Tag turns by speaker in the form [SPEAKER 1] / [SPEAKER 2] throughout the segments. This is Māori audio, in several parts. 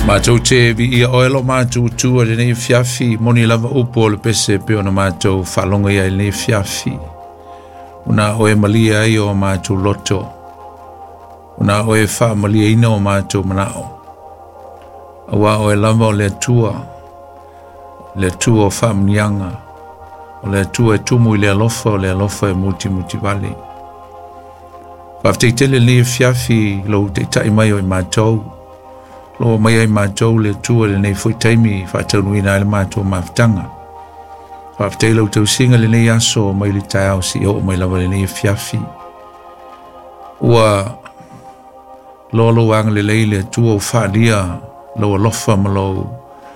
[SPEAKER 1] Mātou te vi ia oelo mātou tua le nei fiafi moni lava upo le pese pe ona mātou whalonga ia le nei fiafi. Una oe malia ai o mātou loto. Una oe wha malia ina o mātou manao. Awa oe lava o le tua o wha mnianga. O le tua e tumu i le alofa o le alofa e muti vale. Whafteitele nei fiafi lo te tai mai o i mātou. Lo mai ai mātou le tua le nei fwoi taimi whaataunuina le mātou mawhtanga. Whaafteilau tau singa le nei aso mai li tai au si o mai lawa le nei fiafi. Ua lo ang le lei le tua o whaalia lo alofa ma lo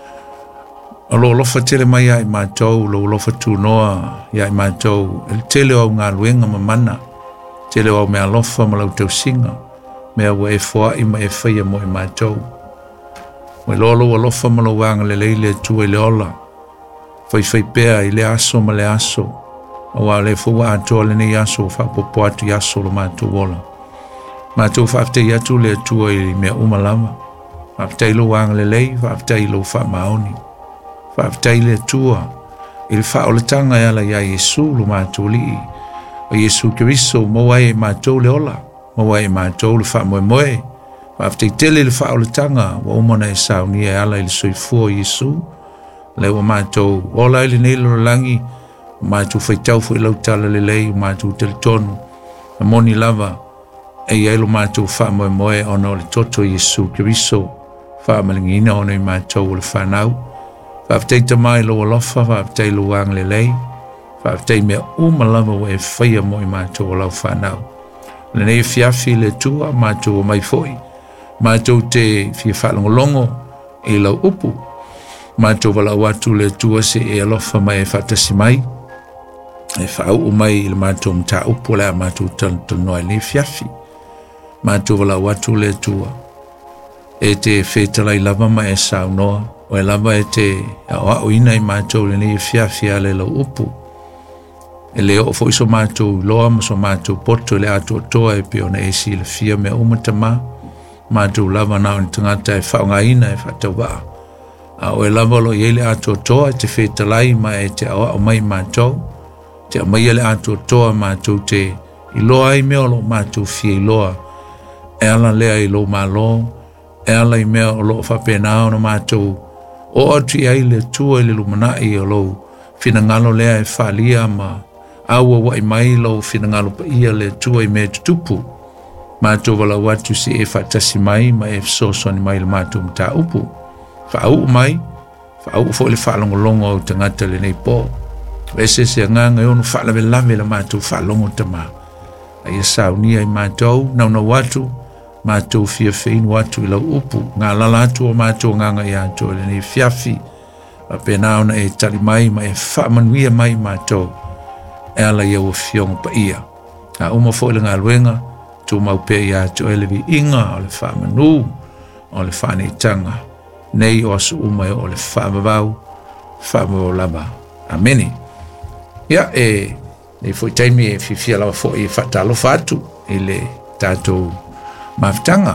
[SPEAKER 1] alofa tele mai ai mātou lo alofa tūnoa i ai mātou tele au ngā luenga ma mana tele au mea alofa ma lau tau singa mea wa e fwa i ma e whaia mo i mātou. Mai lolo alofa ma lo wanga le leile tua i le ola. Fai pea i le aso ma le aso. Awa le fua atoa le nei aso whapopo atu i aso lo mātou wola. Mātou whaftei atu le tua i mea umalama. Whaftei lo wanga le lei, whaftei lo wha maoni. Whaftei le tua i le wha o le tanga e ala ia Yesu lo mātou li. O Yesu Kiriso mawai e mātou le ola. Mawai e mātou le wha moe. Whaftei tele le wha o le tanga wa umana e sauni e ala i le soifua Yesu. Le wa mātou ola i le nelo langi. Mātou whaitau fu i lau tala le lei. Mātou tele tonu. A moni lava. E ielo mātou wha moe ono le toto Yesu Kiriso. Wha malingina ono i mātou le whanau. Whaftei tamai lo alofa. Whaftei lo wang le lei. Whaftei mea umalava wa e whaia mo i mātou o lau whanau. Le nei fiafi le tua mātou o mai foi. Mātou te fia whalongolongo e lau upu. Mātou wala watu le tua se e alofa mai e whatasi mai. E whaau mai i le mātou mta upu lea mātou tanoi le fiafi. Mātou wala watu le tua. E te whetalai lava mai e saunoa. O e lava e te au ina i mātou le nei fiafi a le lau upu. E leo o fo iso mātou loa ma so mātou poto le ato toa e peona e si le fia mea umatama. Mātou lava nao ni tangata e whaonga ina e whatau waa. A o e lava lo iele ato toa te whetalai ma e te awa o mai mātou. Te amai ele ato toa mātou te iloa i mea lo mātou fia iloa. E ala lea i lo malo. E ala i mea o lo whapenao na mātou. O atu i aile tua i le lumanai o lo finangalo lea e whalia ma. Aua wa i mai lo finangalo pa ia le tua i mea tutupu. Mātou wala watu si e whatasi mai ma e fsosoni mai le mātou mta upu. Whaau mai, whaau fo le whalongolongo o tangata le nei po. Wese se nganga e onu whalawe lave la mātou whalongo tama. A ia saunia i mātou, nauna watu, mātou fia fein watu i lau upu. Ngā lalatu o mātou nganga i ato le nei fiafi. A penao na e tali mai ma e whamanuia mai mātou. E ala ia o fionga pa ia. A uma fo le ngā luenga. Tu mau pe ia tu elevi inga o le whamanu, o le whanitanga, nei o asu umai o le whamavau, whamavau lava. Ameni. Ia nei fwoi taimi e fifia lawa fo i whatalo whatu, i le tātou mawhtanga.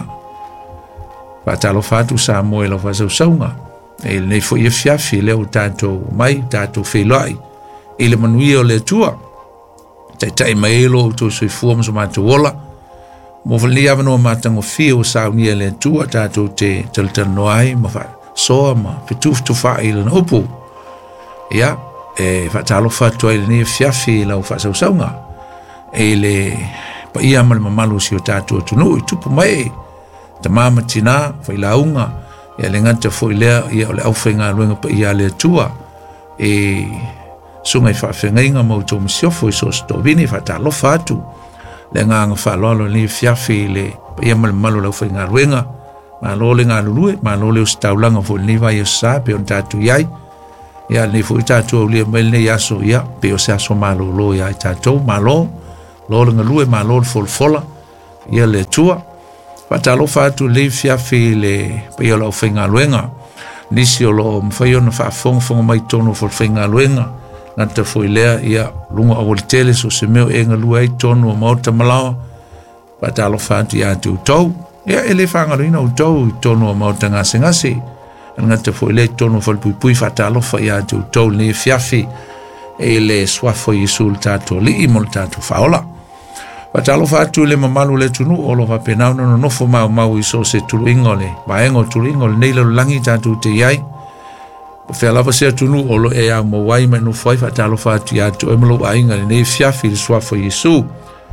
[SPEAKER 1] Whatalo whatu sa moe la whasausaunga. E nei fwoi e fiafi leo tātou mai, tātou whelai, i le manuia o le tua. Tai mai elo o tō sui fuam so mātou ola. Mo vali avano matango fio saunia le tua tātou te taltano ai ma wha soa ma pituftu wha i lana upu. Ia, e whatalo whatua i le ne fiafi lau whasausaunga. E le pa ia ma le mamalu si o tātou tunu i tupu mai. Ta mama tina, whai launga, ia le ngata fwoi lea, ia o le aufenga luenga pa ia le tua. E sunga i whawhengainga mau tō misiofo i so stovini whatalo whatu. Le nganga whalolo ni fiafi le ia malu lau whai ngā ruenga. Ma lo le ngā lulue, ma lo le o staulanga fo ni vai o sa pe on tatu iai. Ia ni fo i tatu au lia mail ne yaso ia, pe o se aso malo lo iai tatu, ma lo le ngā lue, ma lo le folfola, ia le tua. Patalo fatu le fiafi le pe o lau whai ngā ruenga. Nisi o lo mwhai ona whaafonga mai tono fo whai ngā ruenga. Ngata foi lea ia lunga o le tele so se meo e ngalua ai tonu o mauta malawa. Patalo whatu ia tu tau. Ia ele whangaruina o tau tono o mautanga sengase. Ngata fo ele tono fo pui whatalofa ia tu tau le fiafi e le swafo Yesu le tato li imo le tato whaola. Watalofa atu le mamalu le tunu o lo wapenau no nofo mau iso se tulu ingole. Baengo tulu ingole nei le langi tato te iai. Whealawa se tunu o lo e au mawai mai no fwai watalofa atu ia tu emelo ainga le nei fiafi le swafo Yesu.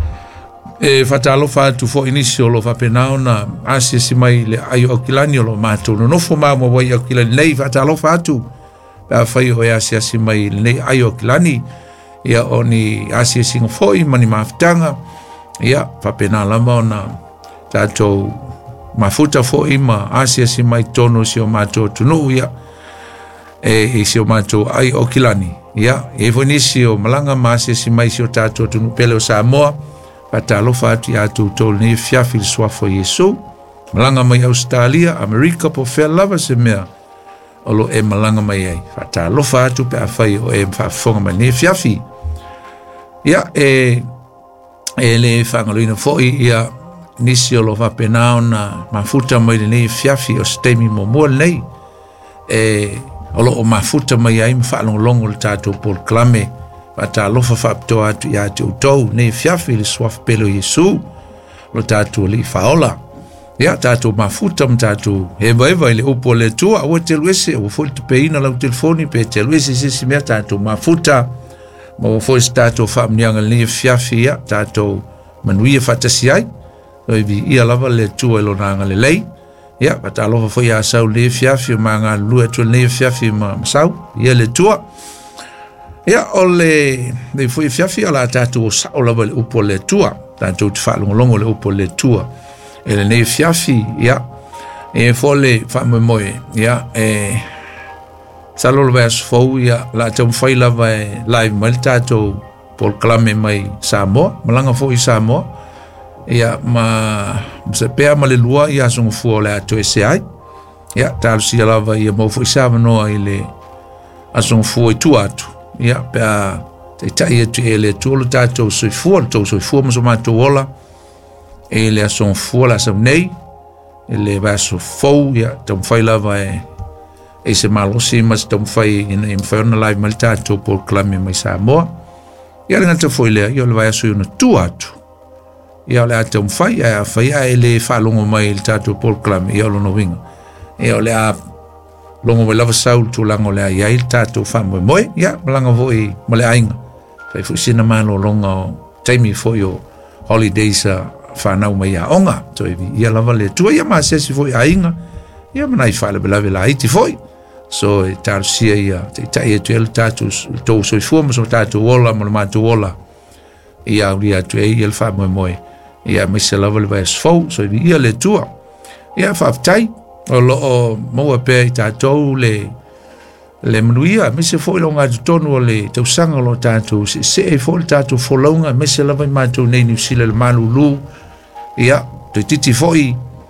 [SPEAKER 1] E whatalofa atu fo inisi o lo wapenau na asia si mai le ayo okilani o lo mato. No nofo mawai okilani nei watalofa atu. Pea whai o asia si mai le nei ayo okilani. Ia o ni asia singa foi mani mawhitanga. Ia whapena lama o na tātou mafuta foi ma asia si mai tono si o mato tunu ia. E si o mato ai okilani. Ia e vonisi o malanga ma asia si mai si o tātou tunu pele o Samoa. Patalofa atu ia tu tol ni fiafi le swafo Yesu. Malanga mai Australia, Amerika po whea lava se mea. Olo e malanga mai ai. Patalofa atu pe awhai o e mwhafonga mai ni fiafi. Ia e le whangaluina foi ia nisi o lo whapenao na mafuta mai le ni fiafi o stemi mo mua nei. Olo o mafuta mai ai mwhalongolongo le tātou Paul Klame. Pata lofa whaptoa atu ia te utou nei fiafi le swaf pelo Yesu lo tātou li whaola. Ia tātou mafuta tātou eva le upo le tua awa te luese o foli te peina lau telefoni pe te luese sisi mea tātou mafuta ma o foli tātou whamnianga le fiafi ia tātou manuia whatasi ai oivi ia lava le tua ilo nanga le lei. Ia pata lofa foi a sau le fiafi ma ngā lua tu le fiafi ma masau ia le tua. Ia ole le foi fiafi ala tātou o lava le upo le tua tātou te whalongolongo le upo le tua e le nei fiafi ia e fole whamoemoe ia salolo vas fou ia la tau whai lava e live mai tātou Paul Klame mai Samoa malanga fo i Samoa ia ma se pea ma le lua ia songo fua le ato e se ai ia tālu si lava ia mau fo i Samanoa i le asongo fua i tu atu ia pea te tai atu e le tuolo tātou soifua ma so mātou ola e le asong fua la sa nei e le vaso fou ia tam whai lava e se malosi mas tam whai ina mwhaiona live mal tātou Paul Klame mai Samoa ia ringa te whai lea ia le vaso iuna tu atu ia le atam whai a whai a e le whalongo mai le tātou Paul Klame ia lo no winga ia le a longo me lava saul tu lango le ai tātou whamoe moe ia malanga hoi mo le ainga whai fusina mano longa o taimi foi o holidays whanau mai a onga to ia lava le tua ia maa sesi foi ainga ia manai whale belave la iti foi so e tāru sia ia te tai e tu ele tātou tau soi fuama so tātou ola mo le mātou ola ia uria tu e ia le whamoe moe ia mai se lava le vai asfau so ia le tua ia whaftai o loo maua pea i tātou le manuia me se foi longa tonu o le tausanga lo tātou se e foi tātou folaunga me se lava i mātou nei New Zealand le malulu ia te titi foi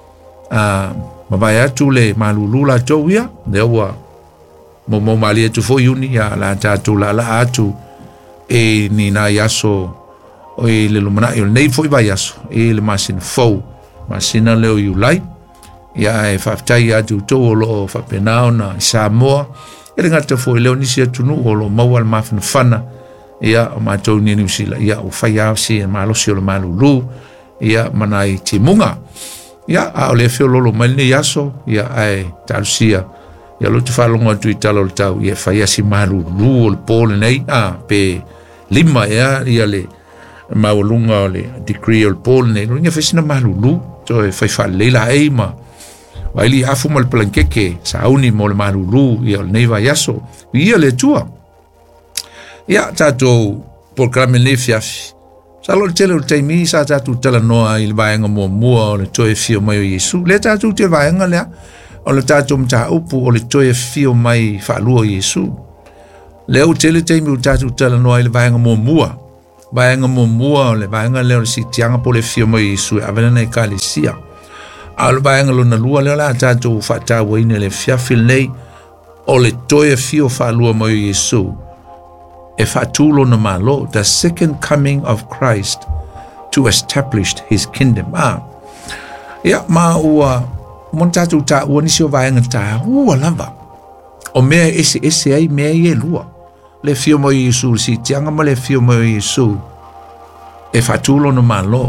[SPEAKER 1] mawai atu le malulu la tau ia le aua mo mali atu foi uni ia la tātou la atu e ni na yaso o i le lumana i o nei foi vai yaso e le masina fau masina leo iulai ia e whaftai atu tau o loo whapenao na i Samoa e ngata foi leo nisi atunu o lo maua le mawhana whana ia o mātou ni New Zealand ia o whai awsi e malosi o le malulu ia manai te munga ia a o le feo lolo mai ne yaso ia ai talusia ia lo te whalonga tu i talo le tau ia whai asi malulu o le pole nei pe lima ia le maulunga o le degree o le pole nei ringa whesina malulu to e whai whale leila ei ma Waili afu mal plankeke sauni mol malulu ia nei vai aso ia le tua ia tātou Paul Klame le fiafi salo le tele o taimi sa tātou tala noa i le vaenga mua o le toe fio mai o Yesu le tātou te vaenga lea o le tātou mta upu o le toe fio mai whaalua o Yesu le o tele taimi o tātou tala noa i le vaenga mua o le vaenga leo le si tianga po le fio mai o Yesu avena nei kalesia Al baenga lo na lua le la tātou whata waine le fiafil nei o le toe fio whalua mo Yesu e whatulo na malo the second coming of Christ to establish his kingdom Ia, ma ua, mon tātou tā ua nisi o vaenga tā, ua lava. O mea ese ai mea i e lua. Le fio mo i Yesu, si tianga ma le fio mo i Yesu, e whatulo no malo.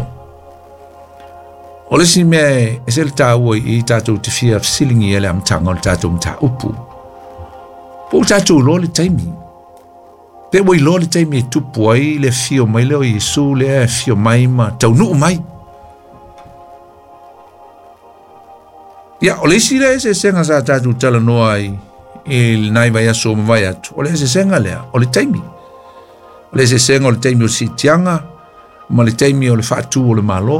[SPEAKER 1] O le si mea, e se le tā ua i tātou te fia silingi ele am tanga o le tātou mta upu. Po tātou lo le taimi. Pe wai lo le taimi e tupu ai le fio mai leo i Yesu, le fio mai ma tau nuu mai. Ia, o le si le se senga sa tātou tala noa ai, il nai vai aso ma vai atu. O le se senga lea, o le taimi. O le se senga o le taimi o si tianga, ma le taimi o le whatu o le malo.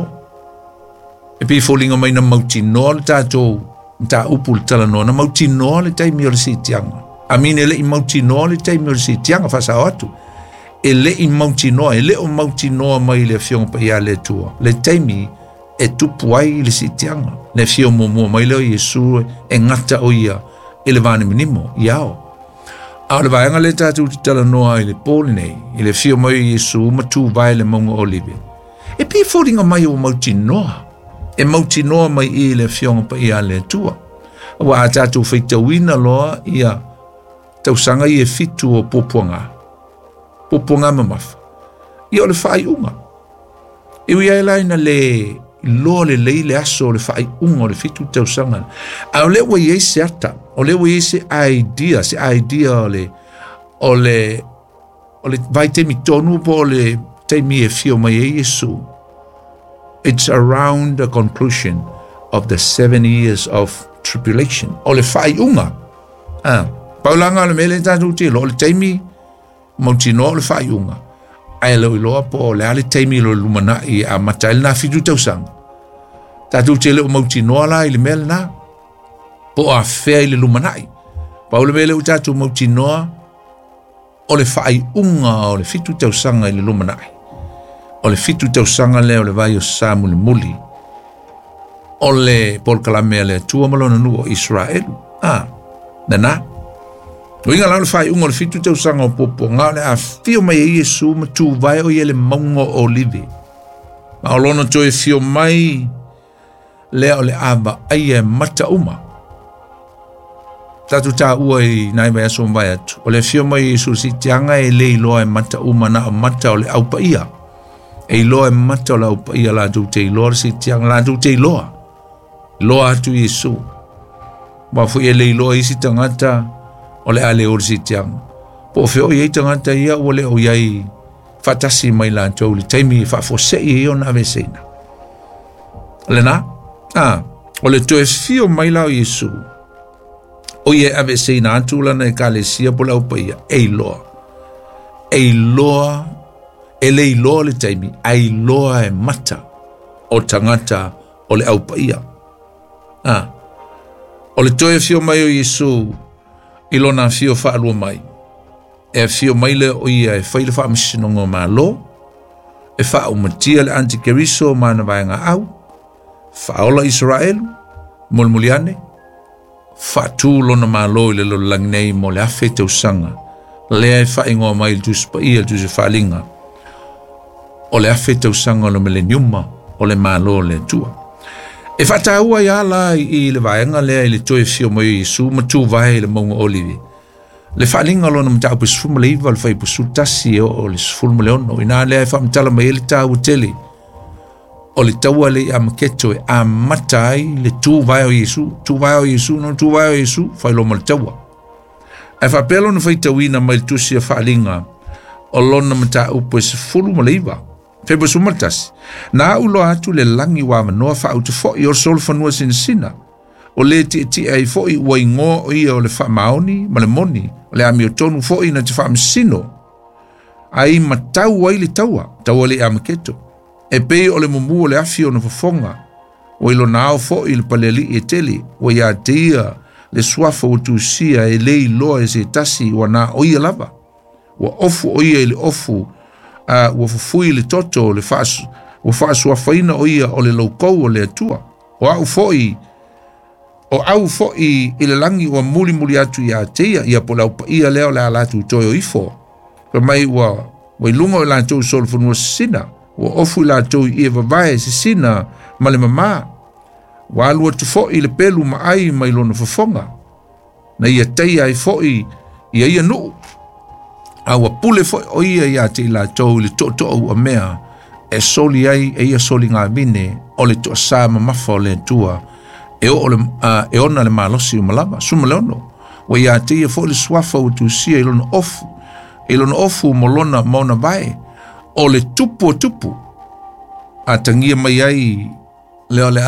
[SPEAKER 1] E pi fōlinga mai na mauti noa le tātou, mta upu le tala noa, na mauti noa le taimi o le si tianga. A mine le i mauti noa le taimi o le si tianga whasa o atu. E le i mauti noa, e le o mauti noa mai le fionga pa ia le tua. Le taimi e tupu ai le si tianga. Le fio mua mai leo Yesu e ngata o ia e le vane minimo, iao. A le vaenga le tātou te tala noa i le pōli nei, i le fio mai Yesu matu vai le maunga olive. E pi fōringa mai o mauti noa. E mauti noa mai i le fionga pa ia le tua. Wa a tātou whaitawina loa ia tausanga i e fitu o poponga. Poponga mamafa. Ia o le whai unga. Iwi ai laina le lo le leile aso le fai ungo le fitu tausanga. A o le wai e se ata, o le wai e se idea o le vai temi tonu po le temi e fio mai e Yesu. It's around the conclusion of the 7 years of tribulation. O le fai unga. Paulanga le mele tatu te lo le temi mautino le fai unga. Ai lo iloa po le ale taimi lo lumana i a matail na fitu tausang. Tatu te le o mauti noa la i le mele na. Po a fea i le lumana i. Pa o le mele u tatu mauti noa o le fai unga o le fitu tausanga i le lumana i. O le fitu tausanga le o le vai o sa muli muli. O le polkalame le tua malona nu o Israel. Nana. O inga lau le fai unga le fitu tausanga o popo ngā le a fio mai e Yesu ma tu vai o ye le maunga o olive. Ma o lona to e fio mai le o le aba ai e mata uma. Tatu tā ua i nai vai aso mai atu. O le fio mai Yesu si tianga e le iloa e mata uma na o mata o le aupa ia. E iloa e mata o le aupa ia la tu te iloa si tianga la tu te iloa. Iloa atu Yesu. Ma fu e le iloa isi tangata o le ale orsi tiang. Po feo iei tangata ia o le o iei fatasi mai la tau le taimi fa fosei i o na veseina. Le na? O le toe fio mai la o Yesu. O iei a veseina atu lana e ka le sia po la upa ia. E iloa. E le iloa le taimi. A iloa e mata o tangata o le aupa ia. O le toe fio mai o Yesu ilona fio whaalua mai. E fio mai le o ia e whaile wha misinongo maa lo. E wha umatia le antikeriso maa na vaenga au. Whaola Israel, mulmuliane. Wha tū lona maa lo i le lo langinei mo le awhi te usanga. Lea e wha ingoa mai le tuspa ia le tusi whalinga. O le awhi te usanga lo me le niuma o le maa lo le tua. E whataua ia la i le vaenga lea i le toe fio mai Yesu ma tū vai le maunga olive. Le whalinga lona mta upe sfulma le iwa le whai pusu tasi o le sfulma le ono. Ina lea e whamtala mai ele tā utele. O le taua le a maketo e a matai le tū vai o Yesu. Tū vai o Yesu, no tū vai o Yesu, whai loma le taua. E whapelo na whai tauina mai le tusi a whalinga o lona mta upe sfulma le iwa. Febo sumaltas. Na ulo atu le langi wa manoa fa utu fo i o sol fanua sina. O le ti ai fo i wa ingo o ia o le fa maoni, ma le moni, o le ami o tonu fo i na te fa msino. Ai matau wa ili taua, taua le amaketo. E pei o le mumu o le afi o na fafonga. O ilo nao fo i le paleli e teli, o ia teia le swafa o tu sia e le iloa e se tasi wa na o ia lava. Wa ofu o ia ili ofu ua fufui le toto le faasu ua faasuafaina o ia o le laukou o le atua o au fo'i i le langi ua mulimuli atu ia teia ia po laupaia lea o le a latu toe o ifo pe mai ua i lunga o latou solofonua sesina ua ofu i latou i e vavae sesina ma le mamā Walua tu fo'i le pelu maai mai lona fofonga. Na ia teia ai fo'i ia nuu. Awa pule fo'i o ia te ila tau le to ua mea e soli ai ia soli ngā mine o le toa sā mamafa o le tua e ona le malosi o malama, suma leono. Wa ia teia fo'i le swafa o tu sia ilona ofu molona mauna vai o le tupu a tangia mai ai leo le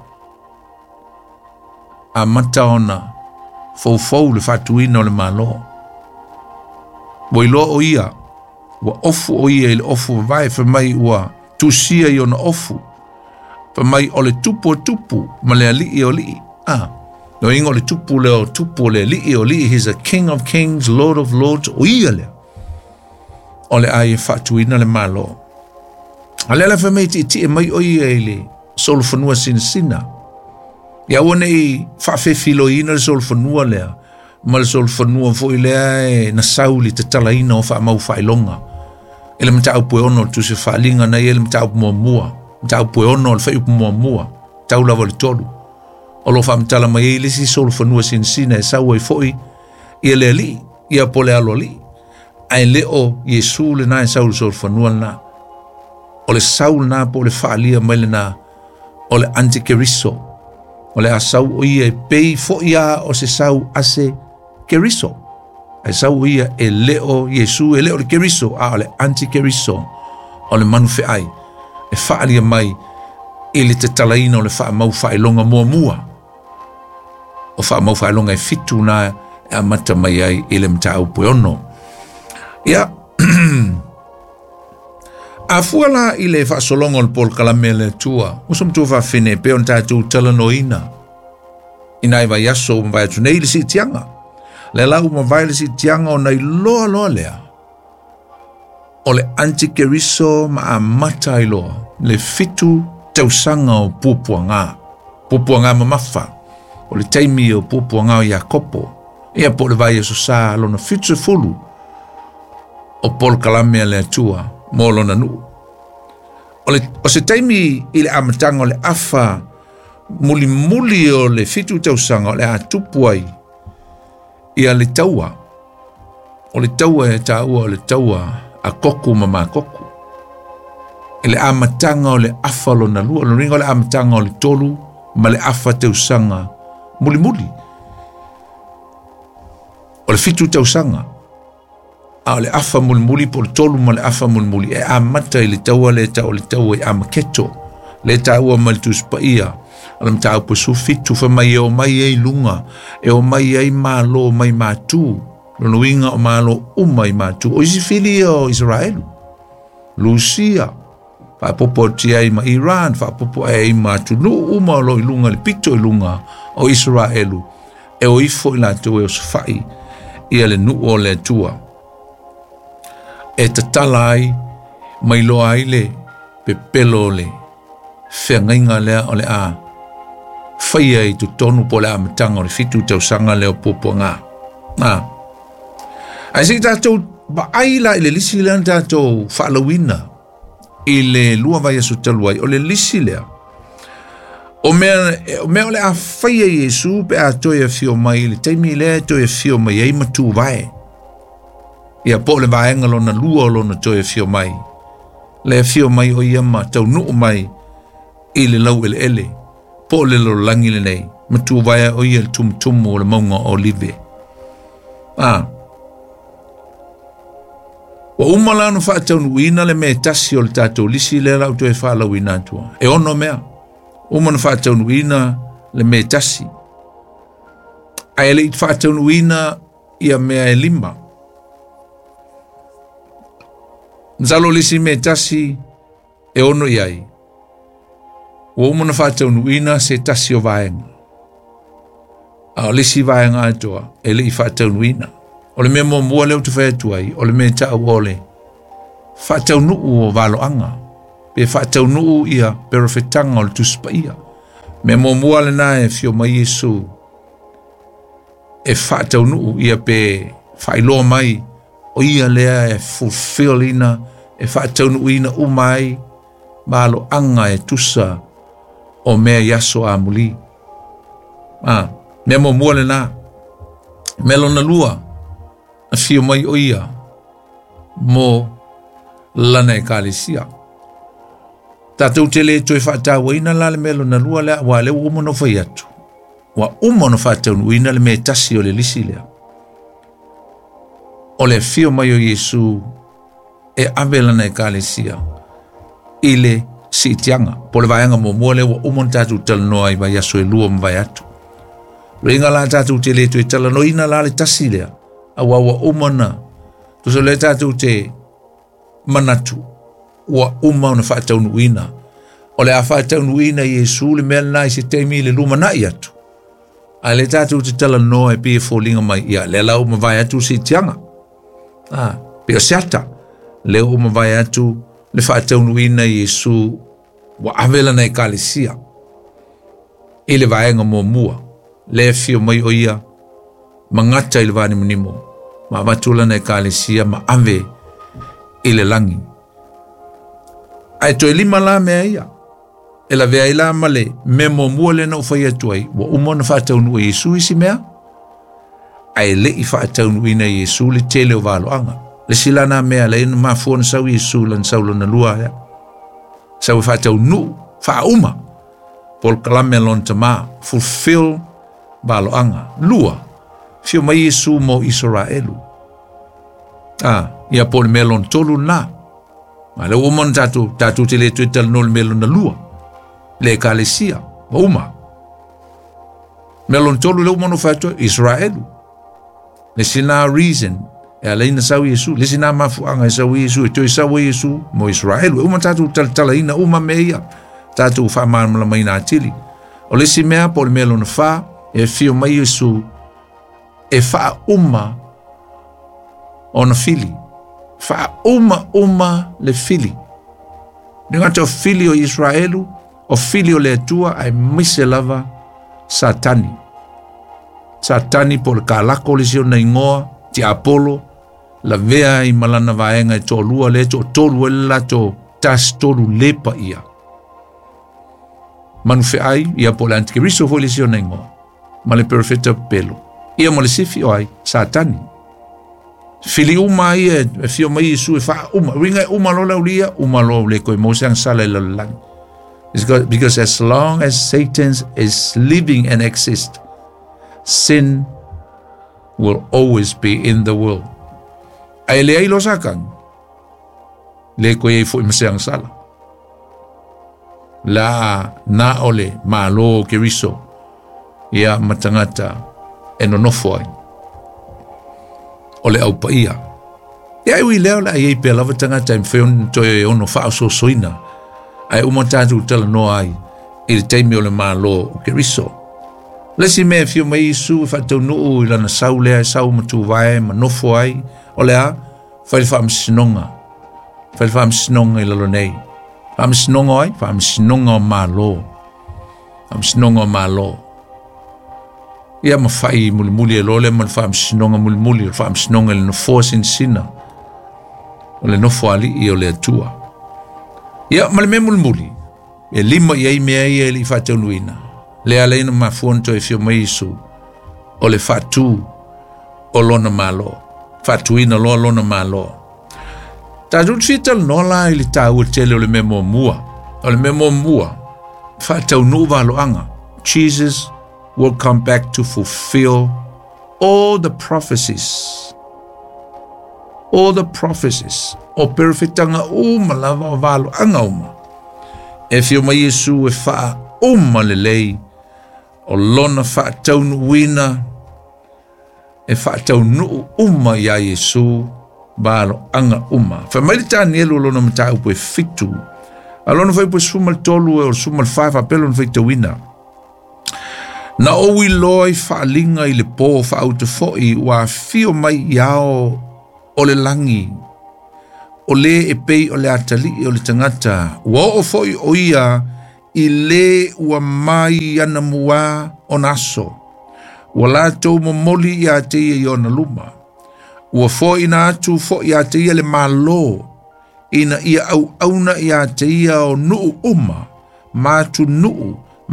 [SPEAKER 1] a mata ona fau le fatuina o le malo. Wa ilo o ia wa ofu o ia le ofu vai fa mai ua tusia i ona ofu fa mai o le tupu ma le ali o li no ingo le tupu le li o li. He's a king of kings, lord of lords o ia le o le ai fatuina le malo. Alela fa mai ti mai o ia le solfonua sina ia wana i whawhewhiloina le solfonua lea ma le solfonua fo i lea na sauli te talaina o wha mau whailonga ele mta au pue ono tu se whalinga na ele mta au mua mta au pue ono le whai upu mua tau lava le tolu o lo wha mtala mai le si solfonua sina e sau ai fo i le li ia pole alo li ai leo Yesu le na e sau le solfonua na o le saul na po le whaalia mai le na o le antikeriso o le asau o ia e pei fo ia o se sau ase keriso e sau ia e leo Yesu e leo le keriso o le antikeriso o le manufe ai e whaalia mai i le te talaina o le wha mau whailonga mua o wha mau whailonga e fitu na e amata mai ai i le mta au pueono ia a fuala i le whaasolonga o le Paul Kalame le tua usam tu whawhine pe on tātou talanoina inai vai aso o vai atu nei le si tianga le lau ma vai le si tianga o nei loa lea o le antikeriso ma a mata i loa le fitu tausanga o pupuanga ma mafa o le taimi o pupuanga o Iakopo ia po le vai aso sa lona fitu fulu o Paul Kalame le tua molo na nu. O se taimi i le amatanga o le afa muli o le fitu tausanga o le atupuai ia le taua. O le taua e taua o le taua a koku mama koku. I le amatanga o le afa lo na lua. Lo ringa o le amatanga o le tolu ma le afa tausanga muli. O le fitu tausanga a le afa mulmuli por tolu ma le afa mulmuli e amata i le taua le taua i amaketo le taua ma le tuspaia ala mta au posu fitu fa mai o mai ei lunga e o mai ei malo mai matu no winga o malo umai matu o isi fili o Israelu Lucia fa popo tia ma Iran fa popo ei matu no uma lo ilunga le pito ilunga o Israelu e o ifo ila tu e o sfai ia le nu o le tua e tatalai mai loa ai le pepelo le whengainga lea o le a whaia i tu tonu po le amatanga o le fitu tausanga leo popo ngā ai si tātou ba aila i le lisi lea tātou whaalawina i le lua vai asu taluai o le lisi lea o mea o le a whaia Yesu pe a toi a fio mai le taimi lea toi a fio mai ei matu vai ia po le vaenga lona lua lona toe fio mai. Le fio mai o ia ma tau nuu mai i le lau ele. Po le lo langi le nei. Ma tu vai o ia le tum o le maunga o live. Wa umala no fa tau nuina le me tasi o le tatou lisi le lau toe fa lau ina tua. E ono mea. Umana fa tau nuina le me tasi. Ai le fa tau nuina ia mea e lima. Nzalo lisi me tasi e ono iai. Wa umana whātau nuina se tasi o vaenga. A lisi vaenga atoa e le i whātau nuina. O le mea mua leo tu whaiatu ai, o le mea tau ole. Whātau nuu o valo anga. Pe whātau nuu ia perofetanga o le tuspa ia. Mea mua le na e fio mai Yesu. E whātau nuu ia pe whailoa mai. O ia lea e fulfill ina, e whaatau ina umai, malo anga e tusa, o mea yaso a muli. Mea mo muole na. Melo na lua. A fio mai o ia. Mo lana e kālesia. Tātou te le toi whaatawa ina la le melo na lua lea wa le umo no whai atu. Wa umo no whaatau nu ina le me tasi o le lisi lea. O le fio mai o Yesu e ave lana e kālesia. Ile si tianga. Po le vaianga mo mua le wa umo tātou talanoa i vai aso e lua mwai atu. Ringa la tātou te le toi talanoa ina la le tasi lea. A wa umo na. Tuso le tātou te manatu. Wa uma na whaatau nuina. O le a whaatau nuina Yesu le mea nai se teimi le luma nai atu. A le tātou te tala noa e pia fōlinga mai ia. Le lau ma vai atu si tianga. Pia seata. Le o ma vai atu le whaatau nuina Yesu wa avela nei kālesia. I le vaenga mō mua. Le fio mai o ia. Ma ngata i le vani manimo. Ma watula nei kālesia ma ave i le langi. Ai toi lima la mea ia. E la vea ila male, me mo mua le na ufai atuai, wa umona whaataunu i Yesu isi mea. Ai le i whaataunu ina Yesu le tele o valoanga. Le silana mea le ina mafuona sau Yesu lan saulo na lua ya. Sau whaataunu, whauma. Pol kalame lon tama, fulfill valoanga. Lua, fio mai Yesu mo Israelu. Ia pol melon tolu na. Ma le umon tatu te le tuital nol melon na lua. Le kālesia, ma uma. Melon tolu le umon o whātua, Israelu. Le sina reason, e a leina sau Yesu, le sina mafuanga e sau Yesu, e toi sau Yesu, mo Israelu. E umon tatu tala ina uma meia, tatu whamarmala mai nā tili. O le si mea po le melon na wha, e fio mai Yesu, e wha uma o na fili. Fa uma le fili. Ningata o fili o Israelu, o fili o le atua, ai mise lava Satani. Satani po le kalako le sio na ingoa, ti Apollo, la vea i malana vaenga e to lua le to tolu la to tas tolu lepa ia. Manu fe ai, ia po le antikristo fo le sio na ingoa. Ma le perfeta pelo. Ia mo le sifi o ai, Satani. Fili uma ia e fio mai Yesu e wha uma. Ringa uma lola ulia, uma lola ule koe mosang sala ila lang. Because as long as Satan is living and exists, sin will always be in the world. Ai le ai lo sakang. Le koe e fo mosang sala. La na ole ma lo keriso. Ia matangata e nonofo ai. O le au paia. E ai ui leo la iei pe lava tangata im whion toi ono wha so soina. Ai umantatu tala noa ai. I le teimi o le maa lo o ke riso. Lesi mea fio mai Isu i whatau nuu i lana sau lea i sau matu vae ma nofo ai. O lea, whaile wha amsinonga. Whaile wha amsinonga i lalo nei. Wha amsinonga ai? Wha amsinonga o maa lo. Amsinonga o maa lo. Ia ma fai muli e lole ma fa amsinonga muli fa amsinonga le no force sina o le no foali i o le atua ia ma le me muli e lima ia i mea ia li fa taunuina le ale ma fonto e fio mai Isu o le fatu o lona malo fatuina lo lona malo ta jutsital no la i le tau tele o le memo mua o le memo mua fa taunu valo anga Jesus will come back to fulfill all the prophecies. All the prophecies. O perfetanga uma lava o valo anga uma. E fio mai Yesu e faa uma le lei. O lona faa taunu wina. E faa taunu uma ya Yesu. Valo anga uma. Fa mai tani elu lona mata upo e fitu. Alona fai po sumal tolu e o sumal fai fa pelo na fai tawina. Na owi loi whaalinga i le pō whaauta fo'i wa fio mai iao o le langi. O le e pei o le atali o le tangata. Wa o fo'i o ia i le ua mai ana mua o naso. Wa la tau momoli i a teia i ona luma. Ua fo'i na atu fo'i a teia le malo. Ina ia au auna i a teia o nuu uma. Matu nuu.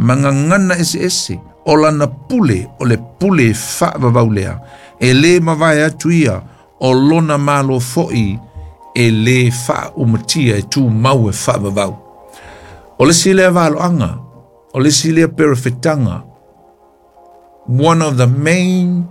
[SPEAKER 1] mangangana ese o lana pule o le pule whaavavau lea e le mawai atu ia o lona malo foi e le wha umatia e tū mau e whaavavau o le silea waloanga o le silea perifetanga. One of the main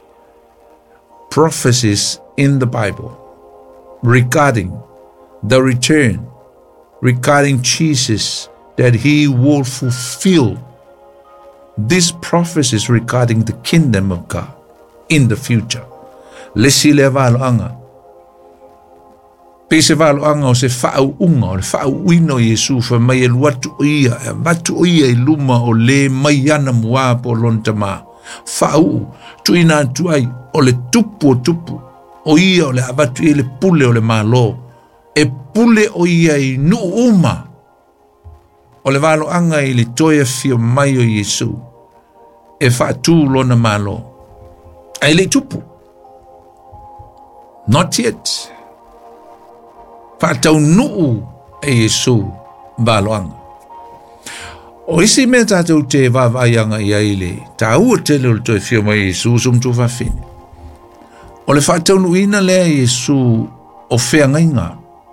[SPEAKER 1] prophecies in the Bible regarding the return, regarding Jesus, that he will fulfill these prophecies regarding the kingdom of God in the future. Lesi le valoanga. Pese valoanga o se whau unga, o le whau uino Yesu, fa mai e luatu ia, e matu ia i luma o le mai ana mua po lontama. Whau, tuina atu ai, o le tupu o tupu, o ia o le abatu i le pule o le malo, e pule o ia i nu uma, o le valoanga i le toia fio mai o Yesu, e whaatu lona malo, ai le tupu. Not yet. Whaatau nuu e Yesu valoanga. O isi mea tātou te wawaianga i aile, tā ua tele o le toi whio mai Yesu sumtu whawhine. O le whaatau nuina lea Yesu o whengainga.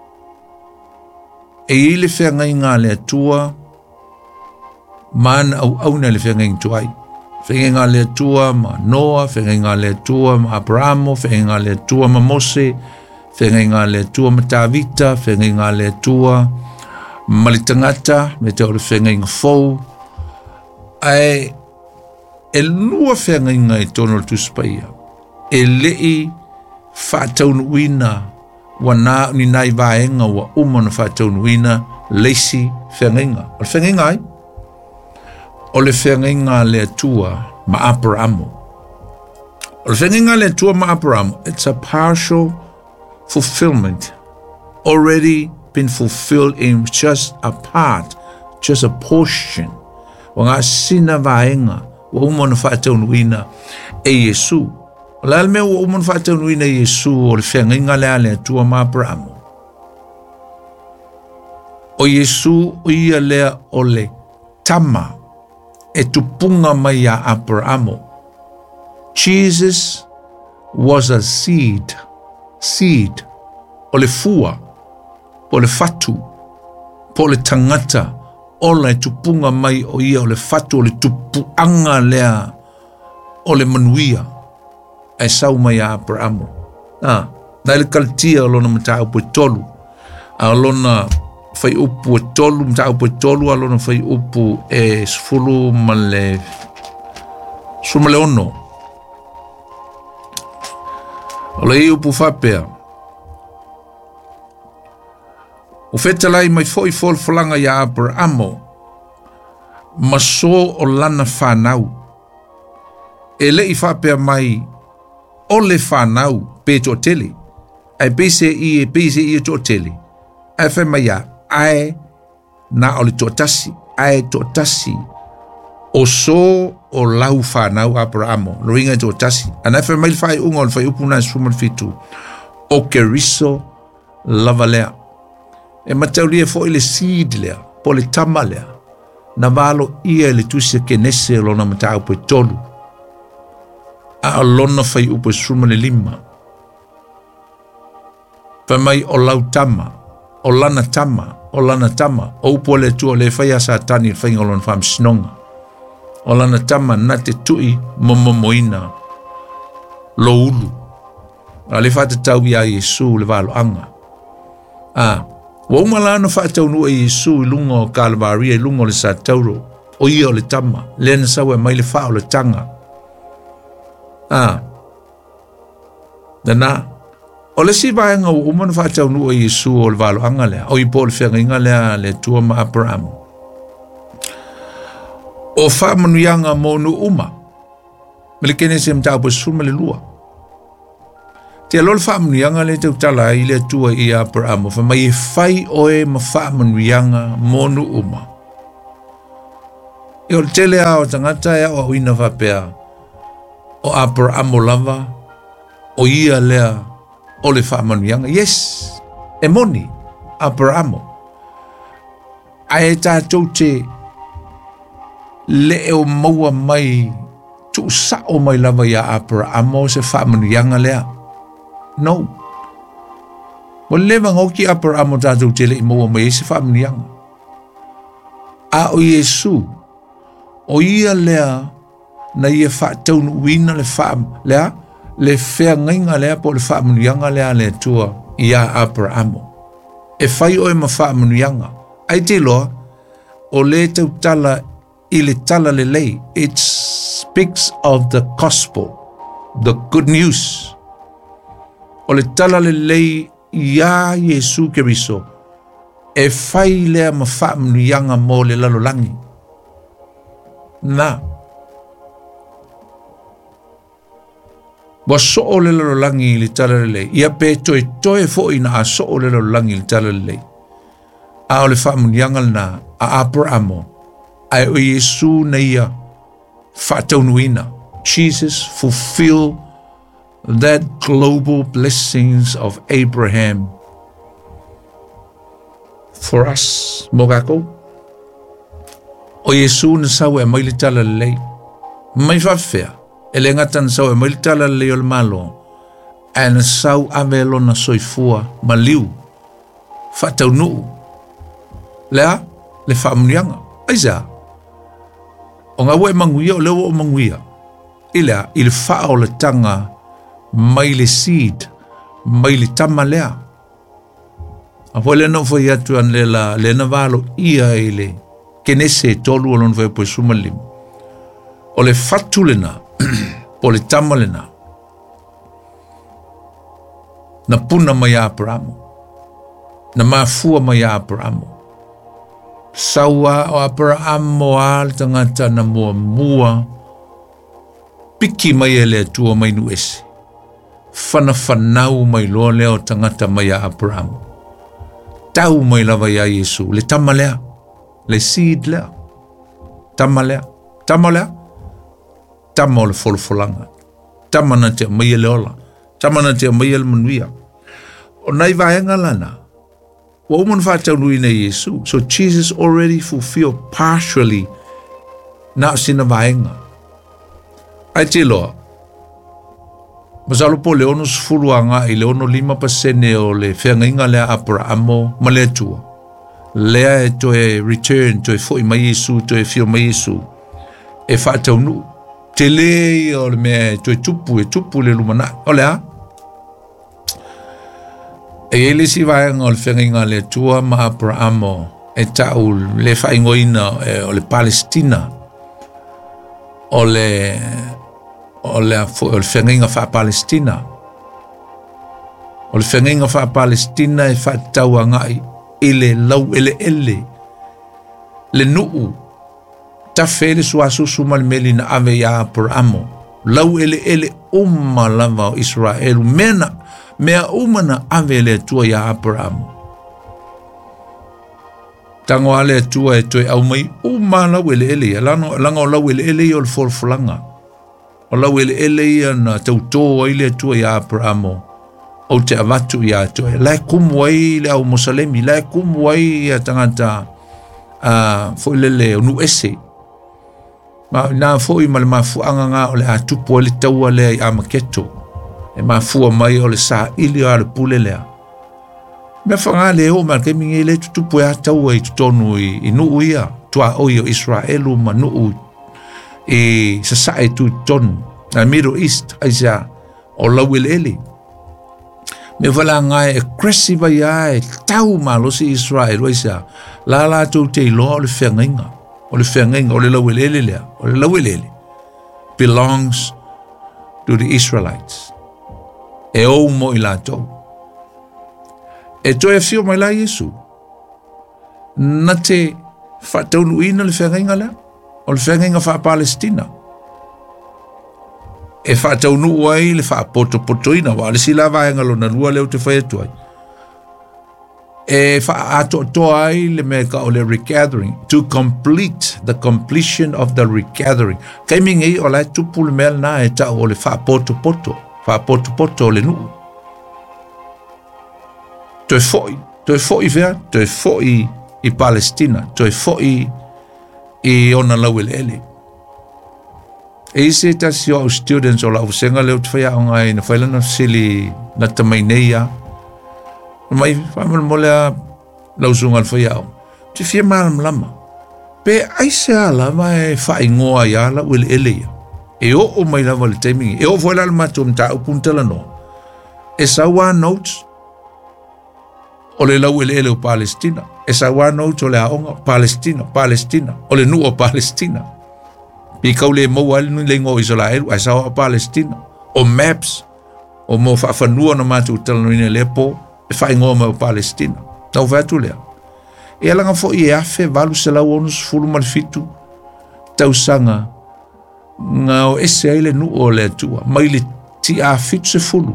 [SPEAKER 1] E i le whengainga lea tua, mana au auna le whengainga tuai. Whengainga lea tua ma Noa, whengainga lea tua ma Abramo, whengainga lea tua ma Mose, whengainga lea tua ma Tavita, whengainga lea tua malitangata, me te ore whengainga fau. Ai, e lua whengainga i tono le tuspaia. E lei whaataunuina, wana ni nai vaenga wa umana whaataunuina, leisi whengainga. O le whengainga ai? O le whengainga lea tua ma Abramo. O le whengainga lea tua ma Abramo, it's a partial fulfillment, already been fulfilled in just a part, just a portion. Wa ngā sina vaenga, wa umana whaataunuina e Yesu. O le almea wa umana whaataunuina e Yesu o le whengainga lea tua ma Abramo. O Yesu o ia lea o le tama e tupunga mai a Abramo. Jesus was a seed o le fua, o le fatu, po le tangata, o le tupunga mai o ia o le fatu, o le tupuanga lea, o le manuia, e sau mai a Abramo. Nai le kaltia o lona mata upo tolu, a lona fai upu e tolu, mta upu e tolu, a lona fai upu e sfulu male ono. O le i upu whapea. O whetalai mai foi falanga ia Abramo, maso o lana whanau. E le i whapea mai o le whanau pe to tele. Ai pese i to tele. Ai whai mai a ai na o le to tasi. Ai to tasi. O so o lau whanau Abramo. Loinga to tasi. Anai whai mai whai unga o le whai upuna suman fitu. O keriso lava lea. E mataulia fo ile seed lea, po le tama lea, na valo ia le tusia kenese lona matau pe tolu. A lona fai upo suma le lima. Fa mai o lau tama, o lana tama, o upo le tua le fai asa tani fai ngolon fam snonga. O lana tama na te tui momomoina lo ulu. A le fata tau ia Yesu le valo anga. Wa umalana whaataunu e Yesu I lunga o Kalvaria, I lunga o le Satauro, o ia o le tama, lena sawa mai le wha o le tanga. Dana, o le si vaenga o umana whaataunu e Yesu o le valo anga lea, o I po le whenga lea le tua ma Abraham. O wha manuianga monu uma, me le kene se mtau po suma le lua. Te alol whaamanuianga le tau tala I le tua I Abraham, wha mai e whai oe ma whaamanuianga monu uma. I o le tele a o tangata ea o ina whapea o Abraham lava, o ia lea o le whaamanuianga. Yes, e moni, Abraham. A e tātou te le o maua mai tu sa o mai lava ia Abraham o se whaamanuianga lea. No. Wa lewa ngoki Abraham o tātou tele i maua mai se whaamanuianga. A o Yesu, o ia lea na ia whaataunu uina le lea, le whea ngainga lea po le whaamanuianga lea le tua ia Abraham. E whai o e ma whaamanuianga. Ai te loa, o le tau tala I le tala le lei. It speaks of the gospel, the good news. O le tala le lei ia Yesu Keriso, e whai lea ma whaamanuianga mo le lalolangi. Na. Wa so o le lalolangi le tala le lei. Ia pe toe fo ina a so o le lalolangi le tala le lei. A o le whaamanuianga na a Abrahamo. Ai o Yesu na ia whaataunuina. Jesus fulfill that global blessings of Abraham for us. Mogako. O Yesu na sau e maili tala lei. Mai whawhea. E le ngata na sau e maili tala lei o le malo. E na sau avelo na soifua maliu. Whaataunu. Lea, le whaamunianga. Aisa. O ngā wai manguia o lewa o manguia. Ilea, i le wha o le tanga mai le seed, mai le tama lea. A po le no fai atu an le na valo ia i le kenese tolu o lon fai po sumalim. O le fatu lena, po le tama lena. Na puna mai Abrahamo. Na mafua mai Abrahamo. Sawa o Abrahamo al tangata na mua piki mai ele tua mai nuesi. Whanau mai loa leo tangata mai Abrahamo. Tau mai lava ia Yesu. Le tama lea. Le seed lea. Tama lea. Tama lea. Tama o le folfolanga. Tama na te mai ele ola. Tama na te mai ele manuia. O nai vaenga lana. Woman whaataunui na Yesu. So Jesus already fulfilled partially na sina vaenga. Ai te loa. Masalo po leono sfuluanga I leono 5% o le whengainga lea Abrahamo ma lea tua. Lea e toe return, toe foi mai Yesu, toe fio mai Yesu. E whaataunu. Te lei o le mea toe tupu le lumana. O lea. E ele si vaenga o le whengainga lea tua ma Abrahamo. E tau le whaingoina o le Palestina. O le whengainga wha Palestina. O le whengainga wha Palestina e whaatau angai ele lau ele. Le nuu. Ta where suasusu malimeli na ave ya Abrahamo. Lau ele umma lava o Israelu. Mea umana ave le tua ya Abrahamo. Tango ale tua e toi au mai umma lau ele. Langa o lau ele o le folfolanga. O lau ele ia na tautoa ile tua ya Abrahamo. O te avatu ya tua. Lai kumwai le au Mosalemi. Lai kumwai ya tangata fo lele o nu ese. Na fo I malamafuanga nga o le atupu o le taua le I amaketo. E mafua mai o le sa ili o le pule lea. Mea whanga le o malke mingi le tutupu e ataua I tutonu I nuu ia. Tua oi o Israelu ma nuu e sasae tu tonu na Middle East aisa o lau ele. Me wala ngai aggressive ia e tau malosi Israel aisa la tu te ilo o le whengainga o le lau ele lea o le lau ele belongs to the Israelites e o mo I latou e toi e fio mai la Yesu na te whaataunuina le whengainga lea o le whengainga wha Palestina. E whaataunu ai le wha poto-potoina wa le sila vaenga lo na lua leo te whaetuai. E wha ato ai le meka o le regathering to complete the completion of the regathering. Kaimingei o lai tupu le mea na e tau o le wha poto-poto o le nuu. Toi foi vea, toi foi I Palestina, toi foi e ona lau ele. E se tasi o students o la usenga leo tfaya o ngai na whailana sili na tamai neia. Mai whamal molea lau sungal whaya o. Te fia maram lama. Pe aise ala mai whai ngoa ia la uele ele ia. E o mai lava le taimingi. E o whaila le matu mta upuntala no. E sawa notes o le lau ele o Palestina. E sawa notes o le aonga Palestina. O le nu o Palestina. Pi kaule mo al nu lengo Israel ai sawa Palestina. O maps o mo whaafanua na matu utalanoina lepo e whai ngoa mo Palestina. Tau vatu lea. E alanga fo i afe valu se lau onus fulu malfitu tau sanga nga o ese aile nu o le tua mai le ti a fitu se fulu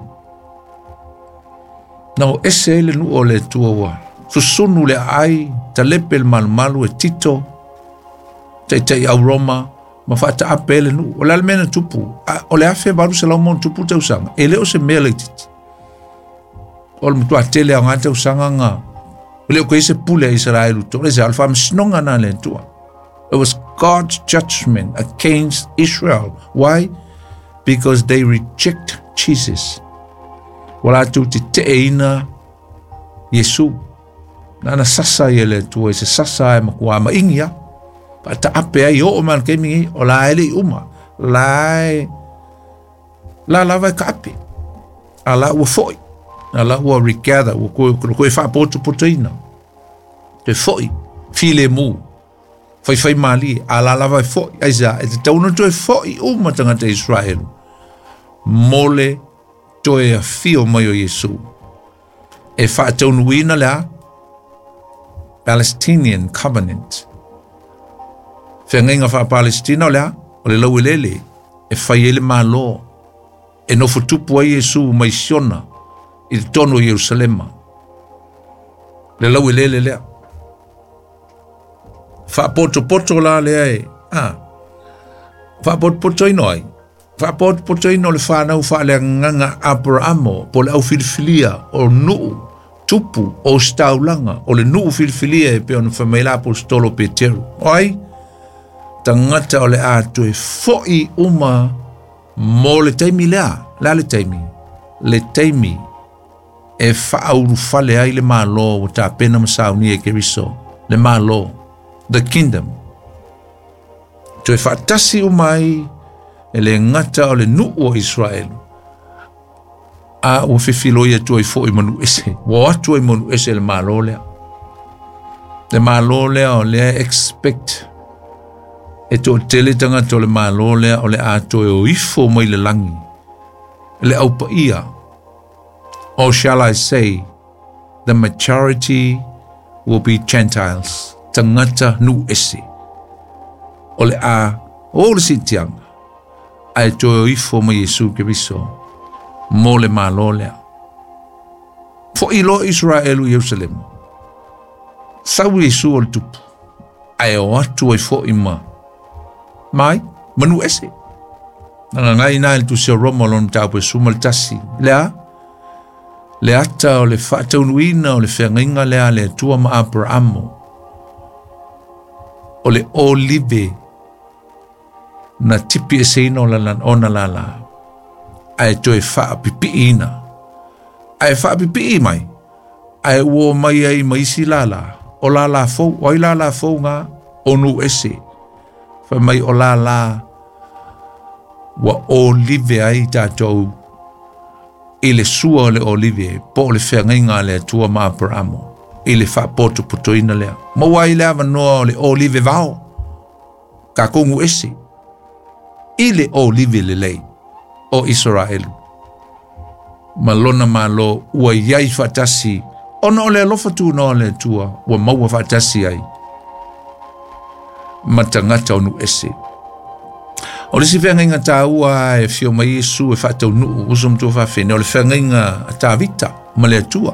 [SPEAKER 1] na o ese aile nu o le tua wa susunu le ai ta lepel malmalu e tito tai au Roma ma fata apele nu o le almena tupu o le afe valu se lau mon tupu tau sanga e leo se mele titi o le mutua tele a ngā tau sanga nga Leo ko ese pule Israel to le alfa msnonga na le tua. It was God's judgment against Israel. Why? Because they reject Jesus. Wala tu te eina Yesu. Na sasa yele tua ese sasa makua ma ingia. Pa ta ape ai o man kemi o la ele uma. La vai kape. Ala wo foi. Ala ua regather, ua koe whaapoto poteina. Te foi, file mu. Whai mali, ala lava foi. Aisa, e te tauna toe foi uma tangata Israel. Mole toe a fio mai o Yesu. E whaataunu ina lea, Palestinian Covenant. Whengenga wha Palestina o lea, o le lau lele, e whai ele maa lo. E no futupu a Yesu mai siona. I tono Jerusalema. Le lau lele lea. Fa poto la lea e. Fa poto ino ai. Fa poto ino le whanau wha lea nganga Abrahamo po le au filfilia o nuu tupu o staulanga o le nuu filfilia e pe ona whamaila apostolo Peteru. Oi, tangata o le ato e foi uma mo le taimi lea. La le taimi. Le taimi e whaauru whale ai le malo o ta pena masauni e keriso. Le malo. The kingdom. To e whaatasi umai e le ngata o le nuu o Israel. A o whiwhiloia tu ai fo i manu ese. Wa atu ai manu ese le malo lea. Le malo lea o lea expect. E to tele tanga to le malo lea o le ato e o ifo mai le langi. Le aupa ia. Or shall I say, the majority will be Gentiles. Tangata nu ese. Ole a, o le sitianga. Ai to ifo ma Yesu Keriso. Mo le malo lea. Fo ilo Israelu Jerusalem. Sau Yesu o le tupu. Ai o atu ai fo ima. Mai, manu ese. Nanga ngai na il tu se Roma lon tau e sumal tasi. Lea, le ata o le whaataunuina o le whengainga lea le tua ma Abrahamo. O le olive na tipi e seina o lalan ona lala. Ai toe whaapipi ina. Ai whaapipi mai. Ai uo mai ai maisi lala. O lala fau, oi lala fau ngā onu ese. Wha mai o lala wa olive ai tātou i le sua o le olive, po le whengainga le tua ma Abrahamo, i le whaapoto putoina lea. Maua i lea wanoa o le olive vao, ka kongu ese, i le olive le lei, o Israel. Malona malo, ua iai whatasi, ona o le alofa tu no le tua, ua maua whatasi ai, matangata onu ese. O le si whengainga tā ua e whio mai Yesu e whatau nuu usum tu whawhene. O le whengainga tā vita ma le atua.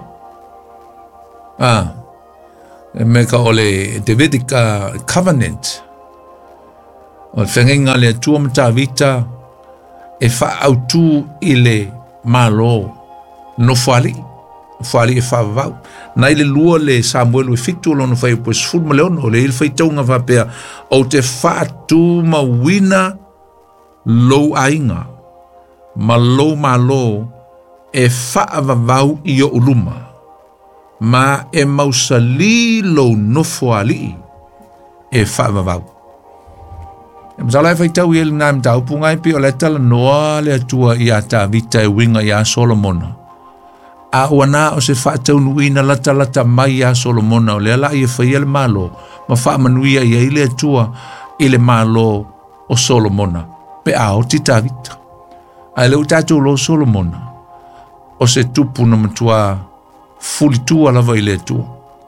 [SPEAKER 1] E meka o le Davidic Covenant. O le whengainga le atua ma tā vita e whaautu i le malo no whali. fali e whaavau. Nai le lua le Samuel e fitu lono whai po sful ma leono, le il whai taunga whapea, o te whaatu ma wina lou ainga, ma lou ma lo e whaavavau i o uluma, ma e mausali lou nofo ali e whaavavau. E mzala e whai tau i ele nai mtau pungai pi o le tala noa le atua i ata vita e winga i a Solomona. A wana o se whaatau nuina lata mai a Solomona o le ala i e whai ele malo, ma wha manuia i ele atua i le malo o Solomona. Pe a o tita vita. A leu tātou lo Solomona, o se tupu na matua fuli tua lava i le atua.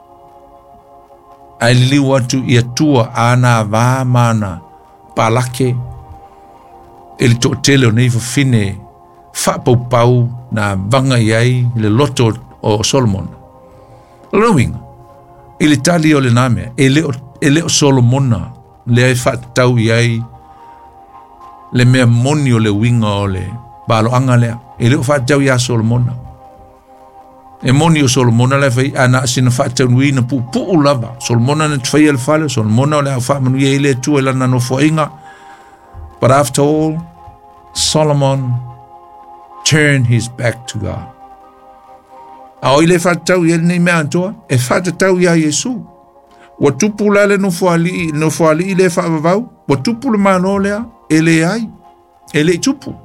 [SPEAKER 1] A li liu atu i atua ana vā mana palake, ili tō tele o nei fine whapau na vanga iai le loto o Solomon. Rowing, ili tali o le name, e leo Solomona, le ai whatau iai, le mea moni o le winga o le balo anga lea, e leo whatau ia Solomona. E moni o Solomona le whai, ana sina whatau nui na pu lava. Solomona na twhai al whale, Solomona o le au whamanu ia ile tu e lana no whainga. But after all, Solomon turned his back to God. A oile whatau ia nei mea antoa, e whatau ia Yesu. Wa tupu lale no whali ile whaavavau, wa tupu le mano lea, ele ai, ele tupu.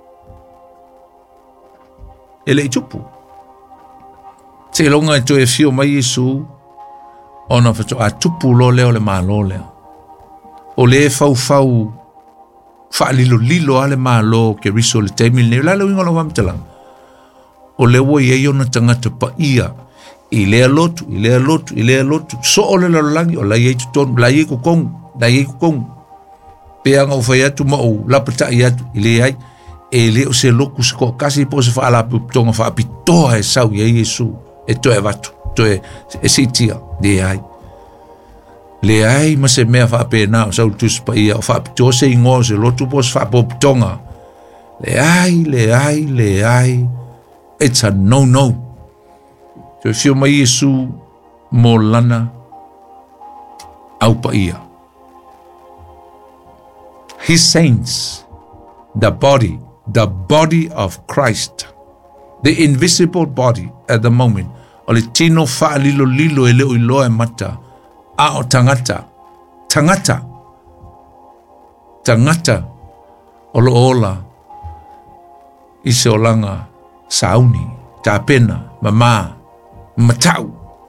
[SPEAKER 1] Ele tupu. Te longa to e fio mai Yesu, ona whato a tupu lo leo le malo leo. O le fau, lilo ale malo ke riso le teimil ne lalo ingo lo wamtalang. O le wo ye yona tangata pa ia, i lea lotu, so o le lalangi, o la ye tuton, la ye kukong, peanga o whai atu ma o lapata i atu, i le ai, e le o se loku sko, kasi po se whaala tonga whaapitoa e sau ye Yesu, e toe watu, toe e sitia, le ai. Le ai ma se mea whaapena o sau tuspa ia, o whaapitoa se ingo se lotu po se whaapopitonga. Le ai, it's a no. Te fio mai Yesu mo lana au pa ia. His saints, the body of Christ, the invisible body at the moment, o le tino wha lilo e leo iloa e mata, a o tangata, o lo ola, i se olanga, sauni, ta pena, mama, matau.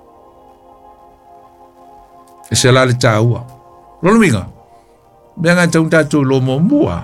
[SPEAKER 1] E se lale ta ua. Lolo minga, mea ngai taun tātou lo mo mua.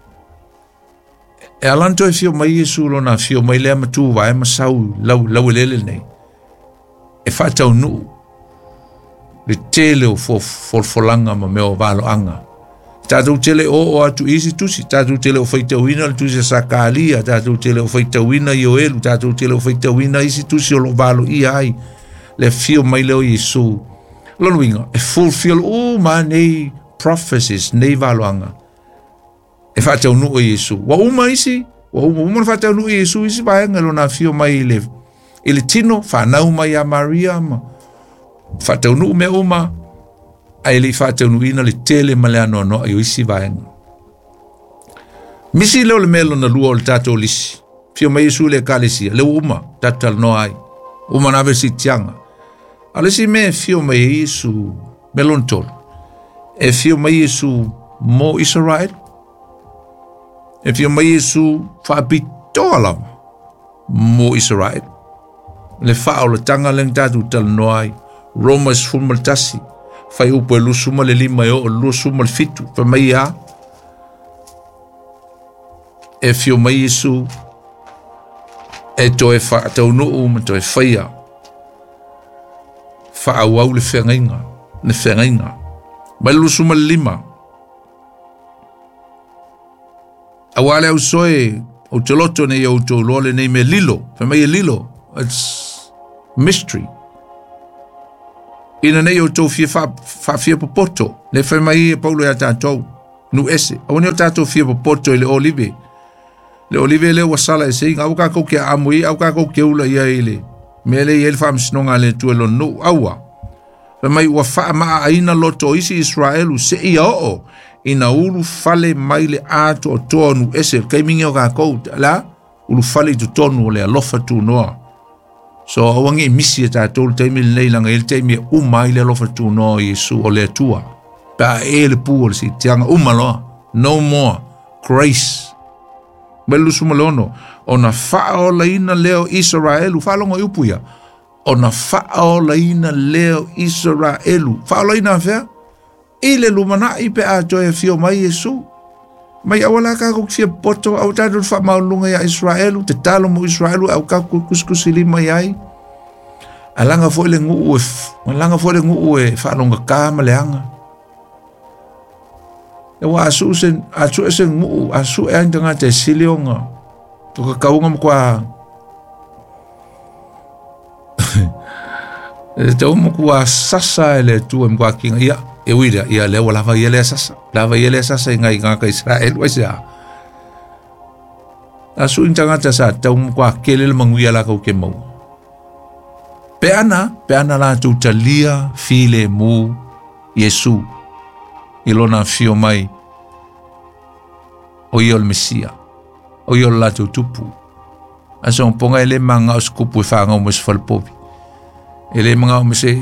[SPEAKER 1] E alanto e fio mai Yesu lo na fio mai lea matu wae masau lau lele nei. E whatau nuu. Le tele o folfolanga ma meo valo anga. Tātou tele o atu isi tusi, tātou tele o whaitauina le tusi a Sakalia, tātou tele o whaitauina i o elu, tātou tele o whaitauina isi tusi o lo valo i ai. Le fio mai leo Yesu. Lolo inga, e fulfill all ma nei prophecies, nei valo anga. E whatau nuu o Yesu. Wa uma isi, uma whatau nuu o Yesu isi vaenga lo na fio mai ile tino, whanau mai a Maria ma. Whatau nuu me uma, a ele whatau nuu ina le tele ma le anono a isi vaenga. Misi leo le melo na lua o le tato lisi. Fio mai Yesu le kalisia, leo uma, tatal no ai. Uma na vesi tianga. Alesi me fio mai Yesu melon tolu. E fio mai Yesu mo Israel. E fio mai Yesu whaapitoa lama mo Israel. Le whao le tanga leng tatu tal noai. Romas fulmal tasi. Whai upo e lusuma le lima e o lusuma le fitu. Wha mai a. E fio mai Yesu. E toe whaatau nuu ma toe whaia. Whaau le whengainga. Le whengainga. Mai lusuma le lima. Awale au soe o te loto nei au tō lole nei me lilo. Whamai e lilo. It's mystery. Ina nei o tō fia popoto. Le whamai e paulo e a tātou. Nu ese. Awane o tātou fia popoto e le olive. Le olive le wasala e seinga. Au kā kou kia amui. Au kā kou kia ula ia ele. Mele yel fam snonga le tuelo no awa. Pe mai ua faa maa aina loto isi Israelu se ia o ina ulu fale mai le ato o tonu ese kai mingi o kako la ulu fale tu tonu o le alofa tu noa. So awangi misi e tātou teimi leilanga ele teimi umai le alofa tu noa Yesu o le tua. Pa e le pu o le si tianga umaloa. No more grace. Melu sumalono. Ona fao laina leo Israelu. Falongo upuya. Ona fao laina leo Israelu. Fao laina fea. Ile lumana ipe a joe fio mai Yesu. Mai awala ka ko fia poto au tatu fa maulunga ya Israelu. Te talo mo Israelu au ka kuskusili mai ai. Alanga fo le ngu ue falonga ka maleanga. E wa asu esen ngu asu e andanga te silionga. To ka kaunga mkwa te umu kua sasa ele tu mkwa kinga ia e wira ia le wala va yele sasa inga ka Israel waisa asu intanga ta sa te umu kwa kelele manguia la ko kemo pe ana la tu talia file mu Yesu ilona fio mai o yol Mesia o yol la tu tupu aso ponga ele manga oskupu fa nga mos falpopi ele manga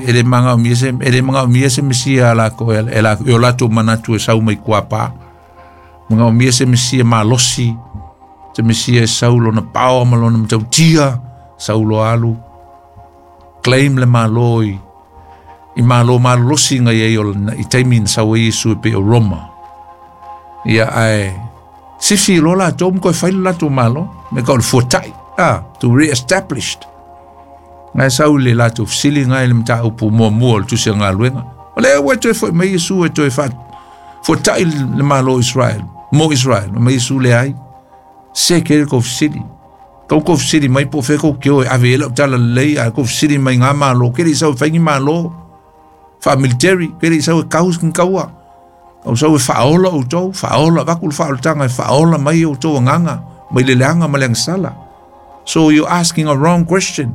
[SPEAKER 1] miese Mesia la ko ela yo la tu manatu sa mai kwapa manga miese Mesia malosi te Mesia saulo na pao malona mtautia saulo alu claim le maloi I malo malosi nga ye yo i taimin sa we Yesu pe o Roma ia ai si filo la tom ko fai la tu malo me ko fotai to re-established ngai saule la tu sili ngai le mta upu mo tu se nga luenga ole we to fo me Yesu we to fa fotai le malo Israel me Yesu le ai se ke ko sili ko sili mai po fe ko ke o avela tala le ko sili mai nga malo ke ri sa fa ngi malo fa military ke ri sa kaus kin kaua o so faola o to faola bakul faola tanga faola mai o to nganga mai le langa maleng sala so you're asking a wrong question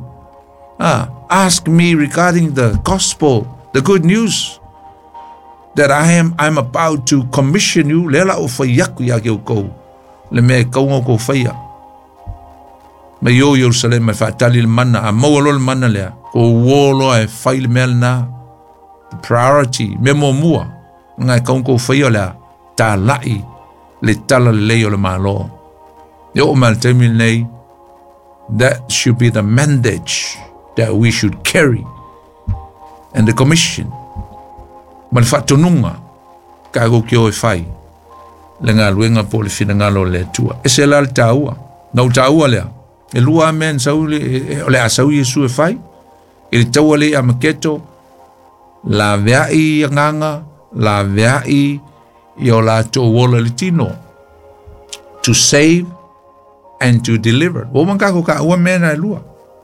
[SPEAKER 1] ask me regarding the gospel the good news that I'm about to commission you lela o fa yaku ya ko le me ko fa me yo Jerusalem me fa tali manna a mawolo manna le ko wolo e fail melna priority memo mua ngai ko faiola ta lai le tala le le malo yo mal temil nei that should be the mandate that we should carry and the commission mal fatonunga ka go kio e fai le ngaluenga po le fina ngalo le tua ese la taua no taua le e lua men sauli le asau Yesu e fai e taua le amaketo la veai nganga la veai io la to wola litino to save and to deliver o manka ko ka o mena lua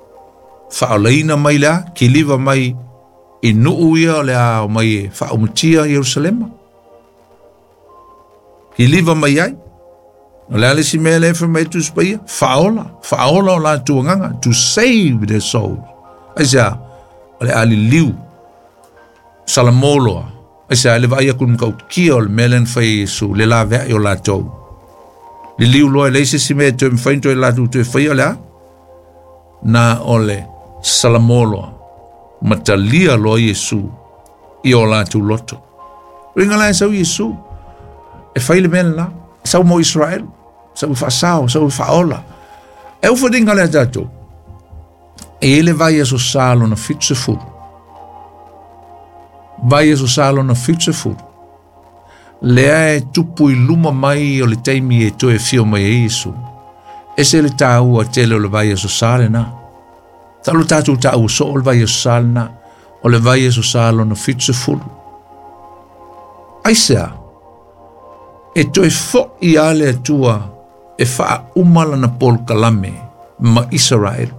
[SPEAKER 1] fa leina mai la kiliva mai inu uia le a mai fa umtia Jerusalem kiliva mai ai la le simele for me to spia faola la to nganga to save their souls aja le ali liu salamolo esa le vai kun ka kiol melen fai su le la ve yo la to le liu lo le se me to fain to la to fai la na ole salamolo matalia lo Yesu io la tu loto ringa la sa Yesu e fai le men la sa mo Israel sa fa ola e ufo dinga le dato e le vai so salo na fitsefu vai so salo na fitsefu le ai tupu iluma mai o le taimi e to e fio mai Yesu ese le tau a tele le vai so sale na talo tatu tau so le vai so salna o le vai so salo na fitsefu aisa e toi fo I ale tua e fa umala na pol kalame ma Israel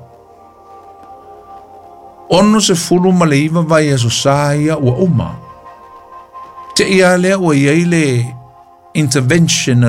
[SPEAKER 1] ono se fulu ma le iwa vai aso saia ua uma te I ale ua iele intervention